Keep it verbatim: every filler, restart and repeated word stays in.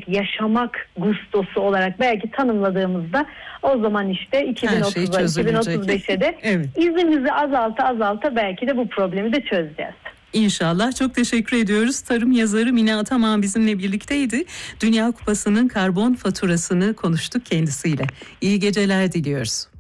evet yaşamak gustosu olarak belki tanımladığımızda o zaman işte iki bin otuza, iki bin otuz beşe de evet. izimizi azalta azalta belki de bu problemi de çözeceğiz. İnşallah. Çok teşekkür ediyoruz. Tarım yazarı Mine Ataman bizimle birlikteydi. Dünya Kupası'nın karbon faturasını konuştuk kendisiyle. İyi geceler diliyoruz.